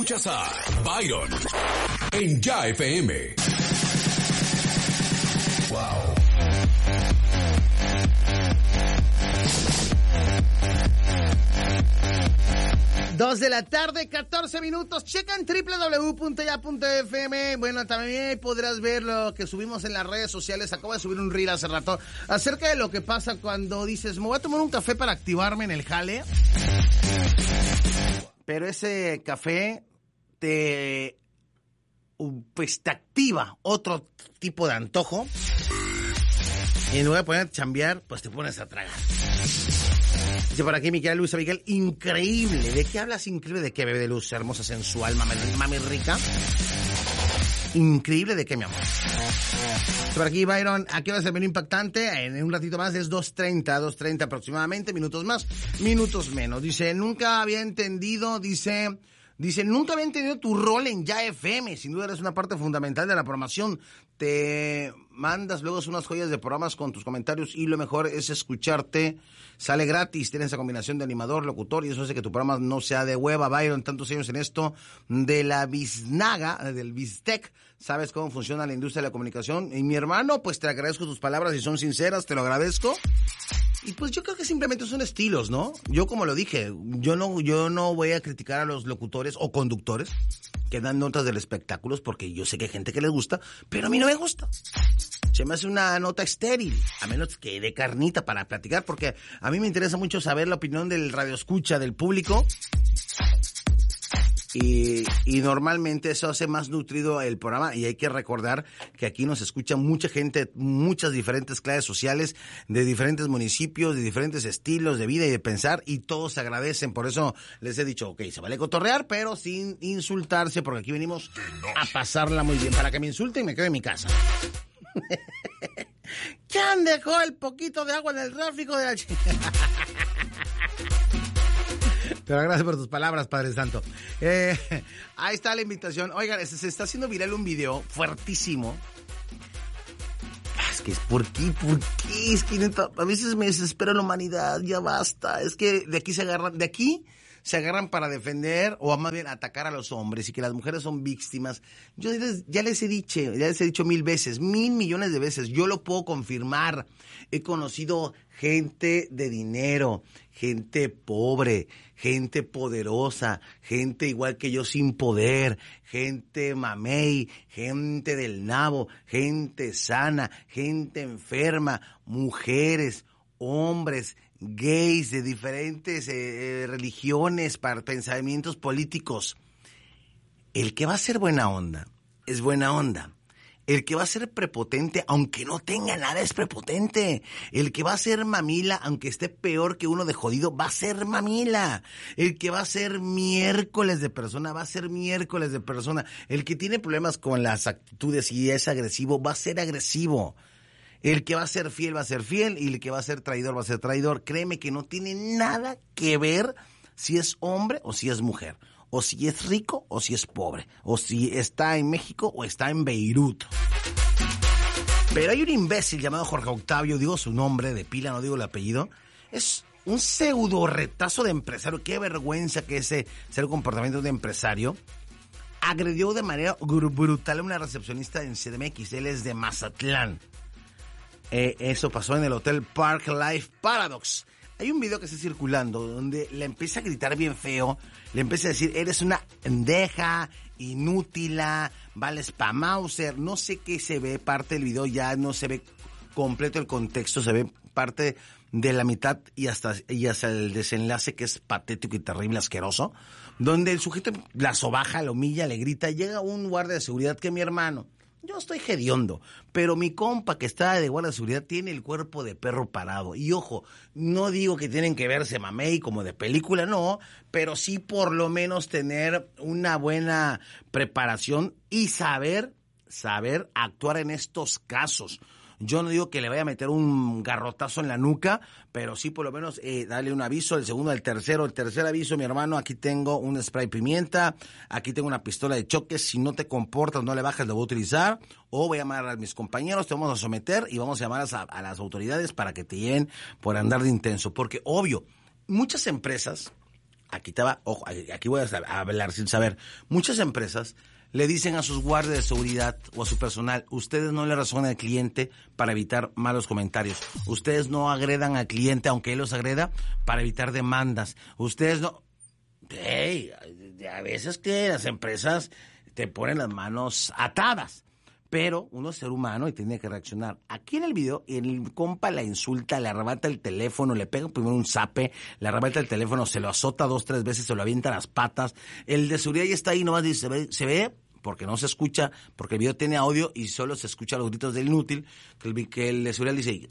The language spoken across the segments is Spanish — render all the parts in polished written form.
Escuchas a Byron en Ya FM. Wow. Dos de la tarde, 14 minutos. Checa en www.ya.fm. Bueno, también podrás ver lo que subimos en las redes sociales. Acabo de subir un reel hace rato acerca de lo que pasa cuando dices, me voy a tomar un café para activarme en el jale. Pero ese café te activa otro tipo de antojo. Y en lugar de ponerte a chambear, pues te pones a tragar. Dice por aquí Miquel Luisa Miguel, increíble. ¿De qué hablas increíble? ¿De qué, bebé de luz? Hermosa, sensual, mami rica. Increíble, ¿de qué, mi amor? Dice por aquí Byron, ¿a qué hora es el menú impactante? En un ratito más es 2:30 aproximadamente, minutos más, minutos menos. Dice, nunca había entendido tu rol en Ya FM. Sin duda eres una parte fundamental de la programación. Te mandas luego unas joyas de programas con tus comentarios y lo mejor es escucharte. Sale gratis, tienes esa combinación de animador, locutor y eso hace que tu programa no sea de hueva. Byron, tantos años en esto de la biznaga, del bistec. Sabes cómo funciona la industria de la comunicación. Y mi hermano, pues te agradezco tus palabras y son sinceras, te lo agradezco. Y pues yo creo que simplemente son estilos, ¿no? Yo como lo dije, yo no voy a criticar a los locutores o conductores que dan notas del espectáculos porque yo sé que hay gente que les gusta, pero a mí no me gusta. Se me hace una nota estéril, a menos que dé carnita para platicar, porque a mí me interesa mucho saber la opinión del radioescucha, del público. Y normalmente eso hace más nutrido el programa y hay que recordar que aquí nos escucha mucha gente, muchas diferentes clases sociales, de diferentes municipios, de diferentes estilos de vida y de pensar y todos se agradecen. Por eso les he dicho, ok, se vale cotorrear, pero sin insultarse porque aquí venimos a pasarla muy bien. Para que me insulten me quedo en mi casa. ¿Quién dejó el poquito de agua en el tráfico de la chica? Pero gracias por tus palabras, Padre Santo. Ahí está la invitación. Oigan, se está haciendo viral un video fuertísimo. Es que es ¿por qué? Es que neta, a veces me desespera la humanidad, ya basta. Es que de aquí se agarran para defender o más bien atacar a los hombres y que las mujeres son víctimas. Yo ya les he dicho 1000 veces, 1,000 millones de veces, yo lo puedo confirmar. He conocido gente de dinero, gente pobre, gente poderosa, gente igual que yo sin poder, gente mamey, gente del nabo, gente sana, gente enferma, mujeres, hombres, gays de diferentes religiones, pensamientos políticos. El que va a ser buena onda, es buena onda. El que va a ser prepotente, aunque no tenga nada, es prepotente. El que va a ser mamila, aunque esté peor que uno de jodido, va a ser mamila. El que va a ser miércoles de persona, va a ser miércoles de persona. El que tiene problemas con las actitudes y es agresivo, va a ser agresivo. El que va a ser fiel, va a ser fiel. Y el que va a ser traidor, va a ser traidor. Créeme que no tiene nada que ver si es hombre o si es mujer. O si es rico o si es pobre. O si está en México o está en Beirut. Pero hay un imbécil llamado Jorge Octavio, digo su nombre de pila, no digo el apellido. Es un pseudo retazo de empresario. Qué vergüenza que ese sea el comportamiento de empresario. Agredió de manera brutal a una recepcionista en CDMX. Él es de Mazatlán. Eso pasó en el Hotel Park Life Paradox. Hay un video que está circulando donde le empieza a gritar bien feo, le empieza a decir, eres una pendeja, inútila, vales pa' Mauser, no sé qué se ve, parte del video ya no se ve completo el contexto, se ve parte de la mitad y hasta el desenlace que es patético y terrible, asqueroso, donde el sujeto la sobaja, la humilla, le grita, llega un guardia de seguridad que es mi hermano. Yo estoy hediondo, pero mi compa que está de guardia de seguridad tiene el cuerpo de perro parado. Y ojo, no digo que tienen que verse mamey como de película, no, pero sí por lo menos tener una buena preparación y saber actuar en estos casos. Yo no digo que le vaya a meter un garrotazo en la nuca, pero sí por lo menos darle un aviso, el segundo, el tercer aviso, mi hermano, aquí tengo un spray pimienta, aquí tengo una pistola de choque, si no te comportas, no le bajas, lo voy a utilizar, o voy a llamar a mis compañeros, te vamos a someter y vamos a llamar a las autoridades para que te lleven por andar de intenso, porque obvio, muchas empresas ojo, aquí voy a hablar sin saber. Muchas empresas le dicen a sus guardias de seguridad o a su personal, ustedes no le razonan al cliente para evitar malos comentarios. Ustedes no agredan al cliente aunque él los agreda para evitar demandas. Ustedes no... Hey, a veces que las empresas te ponen las manos atadas. Pero uno es ser humano y tiene que reaccionar. Aquí en el video, el compa la insulta, le arrebata el teléfono, le pega primero un zape, le arrebata el teléfono, se lo azota 2, 3 veces, se lo avienta a las patas. El de seguridad ya está ahí, nomás dice, se ve, porque no se escucha, porque el video tiene audio y solo se escucha los gritos del inútil, que el de seguridad dice,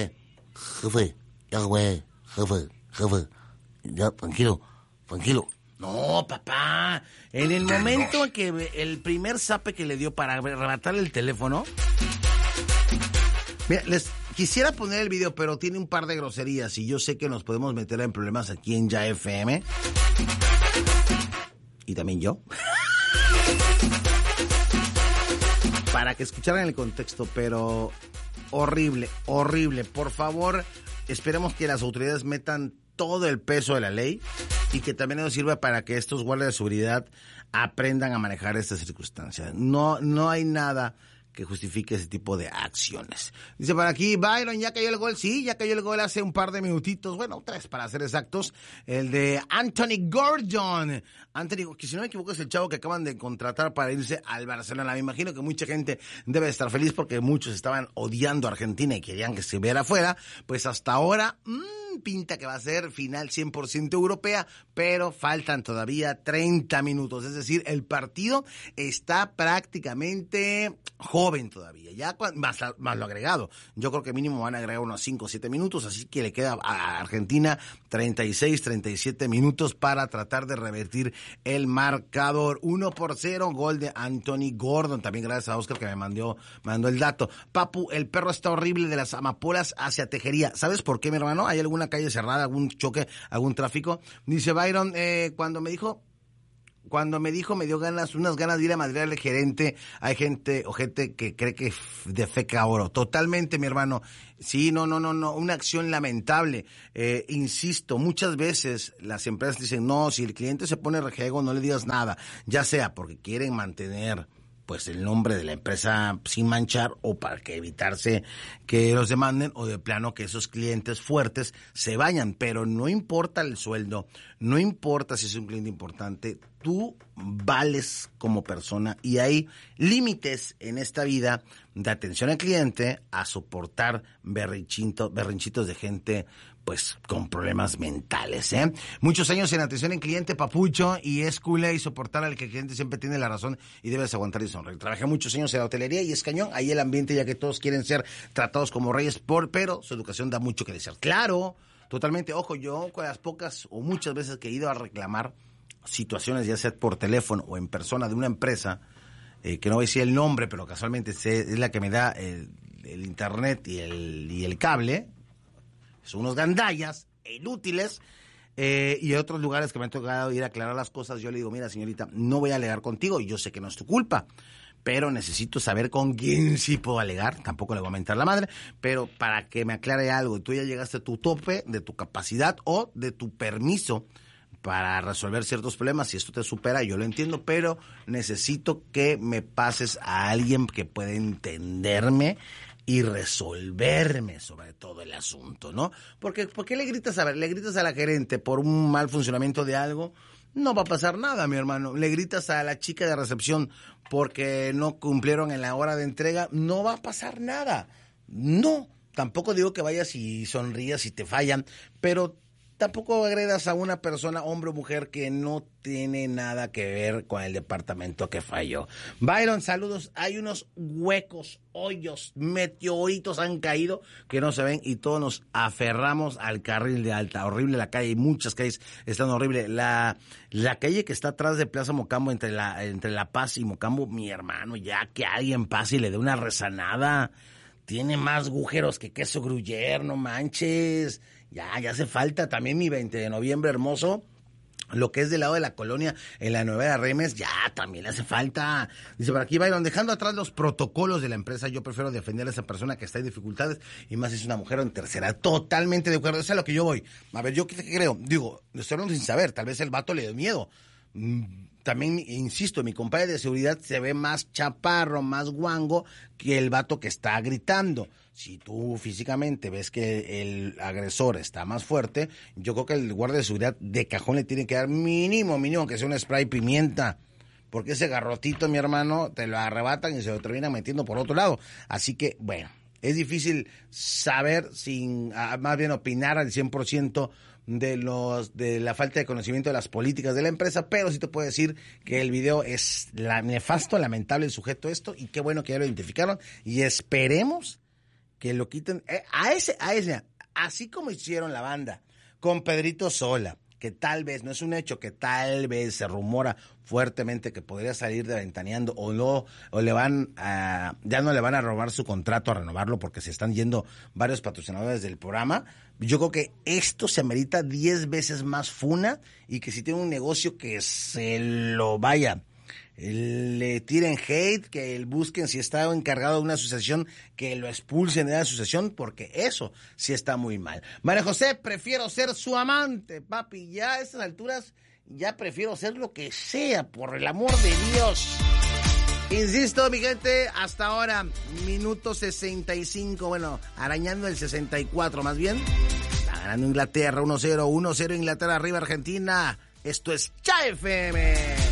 jefe, ya, tranquilo. No, papá, en el momento en que el primer zape que le dio para arrebatar el teléfono... Mira, les quisiera poner el video, pero tiene un par de groserías y yo sé que nos podemos meter en problemas aquí en Ya FM. Y también yo. Para que escucharan el contexto, pero horrible. Por favor, esperemos que las autoridades metan todo el peso de la ley y que también nos sirva para que estos guardias de seguridad aprendan a manejar estas circunstancias. No hay nada que justifique ese tipo de acciones. Dice por aquí, Byron, ¿ya cayó el gol? Sí, ya cayó el gol hace un par de minutitos, bueno, 3 para ser exactos, el de Anthony Gordon. Anthony, que si no me equivoco es el chavo que acaban de contratar para irse al Barcelona. Me imagino que mucha gente debe estar feliz porque muchos estaban odiando a Argentina y querían que se viera afuera. Pues hasta ahora, pinta que va a ser final 100% europea, pero faltan todavía 30 minutos. Es decir, el partido está prácticamente joven todavía, ya más lo agregado. Yo creo que mínimo van a agregar unos 5 o 7 minutos, así que le queda a Argentina 36, 37 minutos para tratar de revertir el marcador. 1-0, gol de Anthony Gordon. También gracias a Oscar que me mandó el dato. Papu, el perro está horrible de las amapolas hacia Tejería. ¿Sabes por qué, mi hermano? ¿Hay alguna calle cerrada, algún choque, algún tráfico? Dice Byron, cuando me dijo me dio unas ganas de ir a madrear al gerente. Hay gente que cree que defeca oro. Totalmente, mi hermano. Sí, no, una acción lamentable. Insisto, muchas veces las empresas dicen, no, si el cliente se pone rejego, no le digas nada. Ya sea porque quieren mantener pues el nombre de la empresa sin manchar o para que evitarse que los demanden o de plano que esos clientes fuertes se vayan, pero no importa el sueldo, no importa si es un cliente importante, tú vales como persona y hay límites en esta vida de atención al cliente a soportar berrinchitos de gente pues con problemas mentales, ¿eh? Muchos años en atención al cliente, papucho, y es culé y soportar al que el cliente siempre tiene la razón y debes aguantar y sonreír. Trabajé muchos años en la hotelería y es cañón, ahí el ambiente ya que todos quieren ser tratados como reyes, pero su educación da mucho que desear. Claro, totalmente, ojo, yo con las pocas o muchas veces que he ido a reclamar situaciones, ya sea por teléfono o en persona de una empresa, que no voy a decir el nombre, pero casualmente es la que me da el internet y el cable. Son unos gandallas inútiles, y otros lugares que me han tocado ir a aclarar las cosas. Yo le digo, mira, señorita, no voy a alegar contigo, y yo sé que no es tu culpa, pero necesito saber con quién sí puedo alegar. Tampoco le voy a mentar la madre, pero para que me aclare algo, tú ya llegaste a tu tope de tu capacidad o de tu permiso para resolver ciertos problemas. Si esto te supera, yo lo entiendo, pero necesito que me pases a alguien que pueda entenderme y resolverme sobre todo el asunto, ¿no? Porque ¿por qué le gritas a la gerente por un mal funcionamiento de algo? No va a pasar nada, mi hermano. Le gritas a la chica de recepción porque no cumplieron en la hora de entrega, no va a pasar nada. No, tampoco digo que vayas y sonrías y te fallan, pero tampoco agredas a una persona, hombre o mujer, que no tiene nada que ver con el departamento que falló. Byron, saludos. Hay unos huecos, hoyos, meteoritos han caído que no se ven y todos nos aferramos al carril de alta. Horrible la calle, muchas calles están horribles. La calle que está atrás de Plaza Mocambo, entre La Paz y Mocambo, mi hermano, ya que alguien pase y le dé una rezanada. Tiene más agujeros que queso Gruyère, no manches. Ya hace falta. También mi 20 de noviembre hermoso, lo que es del lado de la colonia, en la Nueva Remes, ya también le hace falta. Dice por aquí, Byron, dejando atrás los protocolos de la empresa, yo prefiero defender a esa persona que está en dificultades, y más si es una mujer o en tercera. Totalmente de acuerdo, eso es a lo que yo voy. A ver, ¿yo qué creo? Digo, estoy hablando sin saber, tal vez el vato le dio miedo. También, insisto, mi compadre de seguridad se ve más chaparro, más guango que el vato que está gritando. Si tú físicamente ves que el agresor está más fuerte, yo creo que el guardia de seguridad de cajón le tiene que dar mínimo, que sea un spray pimienta. Porque ese garrotito, mi hermano, te lo arrebatan y se lo terminan metiendo por otro lado. Así que, bueno, es difícil saber, más bien opinar al 100% de la falta de conocimiento de las políticas de la empresa, pero sí te puedo decir que el video es nefasto, lamentable el sujeto esto, y qué bueno que ya lo identificaron, y esperemos que lo quiten a ese, así como hicieron la banda con Pedrito Sola, que tal vez, no es un hecho, que tal vez se rumora fuertemente que podría salir de Ventaneando o le van ya no le van a robar su contrato, a renovarlo, porque se están yendo varios patrocinadores del programa. Yo creo que esto se amerita 10 veces más funa, y que si tiene un negocio que se lo vaya, le tiren hate, que busquen si está encargado de una asociación, que lo expulsen de la asociación, porque eso sí está muy mal. María José, prefiero ser su amante, papi, ya a estas alturas ya prefiero ser lo que sea, por el amor de Dios. Insisto, mi gente, hasta ahora, minuto 65, bueno, arañando el 64 más bien. Está ganando Inglaterra 1-0 Inglaterra arriba Argentina. Esto es Cha FM.